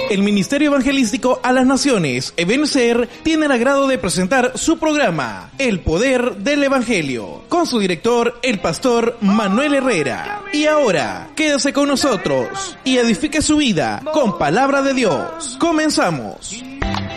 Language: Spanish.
El Ministerio Evangelístico a las Naciones, Ebenecer, tiene el agrado de presentar su programa, El Poder del Evangelio, con su director, el pastor Manuel Herrera. Y ahora, quédese con nosotros y edifique su vida con palabra de Dios. Comenzamos.